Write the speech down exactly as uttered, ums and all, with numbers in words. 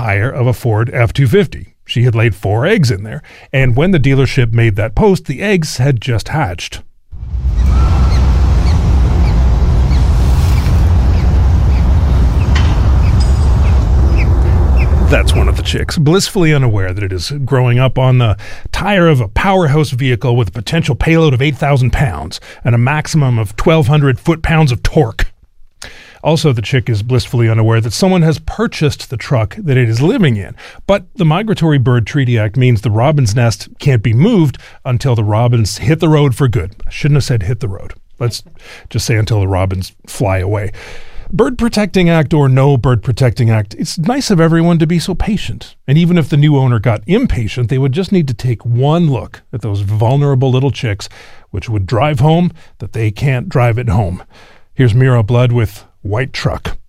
tire of a Ford F two fifty. She had laid four eggs in there, and when the dealership made that post, the eggs had just hatched. That's one of the chicks, blissfully unaware that it is growing up on the tire of a powerhouse vehicle with a potential payload of eight thousand pounds and a maximum of twelve hundred foot-pounds of torque. Also, the chick is blissfully unaware that someone has purchased the truck that it is living in. But the Migratory Bird Treaty Act means the robin's nest can't be moved until the robins hit the road for good. I shouldn't have said hit the road. Let's just say until the robins fly away. Bird Protecting Act or no Bird Protecting Act, it's nice of everyone to be so patient. And even if the new owner got impatient, they would just need to take one look at those vulnerable little chicks, which would drive home that they can't drive it home. Here's Mira Blood with White Truck.